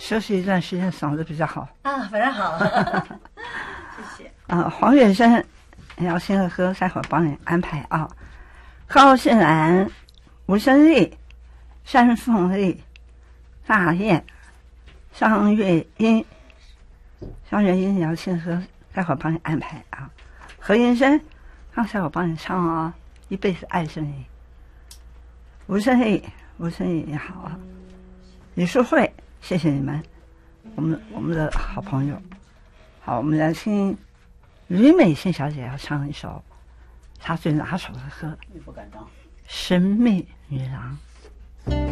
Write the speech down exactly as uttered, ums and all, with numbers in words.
休息一段时间，嗓子比较好啊，反正好，谢谢。 啊，黄远生，你要先喝，待会儿帮你安排啊。高兴兰、吴胜利、山凤丽、大雁、张月英，张月英你要先喝，待会儿帮你安排啊。何云生，刚才我帮你唱啊，一辈子爱着你。吴胜利，吴胜利你好啊。李淑慧，谢谢你们，我们我们的好朋友。好，我们来听吕美欣小姐要唱一首她最拿手的歌， 不敢当， 神秘女郎。